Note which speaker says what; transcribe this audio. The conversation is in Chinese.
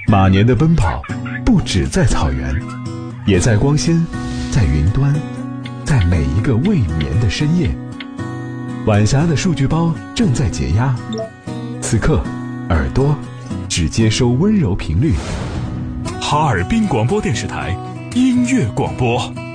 Speaker 1: 马年的奔跑不只在草原，也在光纤，在云端，在每一个未眠的深夜。晚霞的数据包正在解压，此刻耳朵只接收温柔频率。
Speaker 2: 哈尔滨广播电视台音乐广播。